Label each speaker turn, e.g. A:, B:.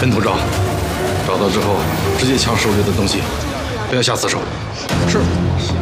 A: 分头找，找到之后直接抢手里的东西，不要下死手。
B: 是。